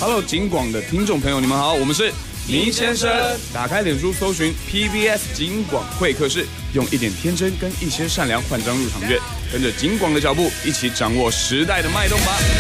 所有警广的听众朋友，你们好，我们是倪先生。打开脸书搜寻 PBS 警广会客室，用一点天真跟一些善良换张入场券，跟着警广的脚步，一起掌握时代的脉动吧。